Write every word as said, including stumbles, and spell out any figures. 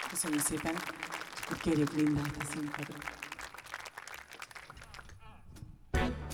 Köszönjük szépen, és akkor kérjük Lindát a színpadra.